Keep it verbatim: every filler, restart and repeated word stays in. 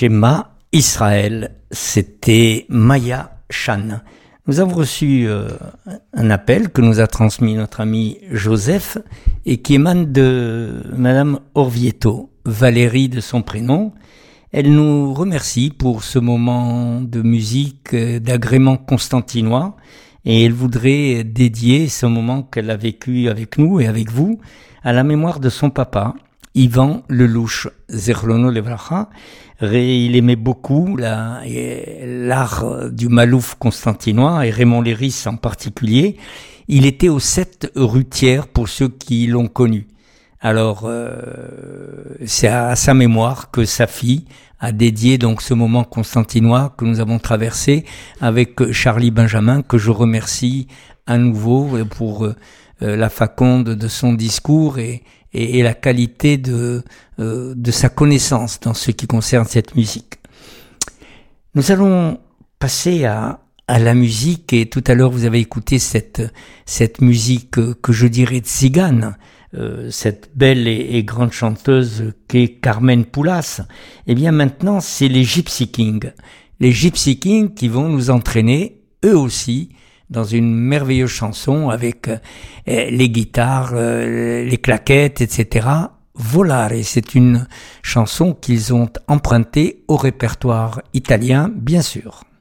Shema Israël, c'était Maya Chan. Nous avons reçu euh, un appel que nous a transmis notre ami Joseph et qui émane de Madame Orvieto, Valérie de son prénom. Elle nous remercie pour ce moment de musique d'agrément constantinois et elle voudrait dédier ce moment qu'elle a vécu avec nous et avec vous à la mémoire de son papa, Ivan Lelouch, Zechrono Levracha. Il aimait beaucoup la, l'art du malouf constantinois et Raymond Léris en particulier. Il était aux sept rue Thiers pour ceux qui l'ont connu. Alors, euh, c'est à sa mémoire que sa fille a dédié donc ce moment constantinois que nous avons traversé avec Charlie Benjamin, que je remercie à nouveau pour euh, la faconde de son discours et Et, et la qualité de, euh, de sa connaissance dans ce qui concerne cette musique. Nous allons passer à, à la musique et tout à l'heure vous avez écouté cette, cette musique que je dirais tzigane, euh, cette belle et, et grande chanteuse qu'est Carmen Poulas. Eh bien maintenant c'est les Gypsy Kings. Les Gypsy Kings qui vont nous entraîner eux aussi dans une merveilleuse chanson avec euh, les guitares, euh, les claquettes, et cetera. Volare, c'est une chanson qu'ils ont empruntée au répertoire italien, bien sûr.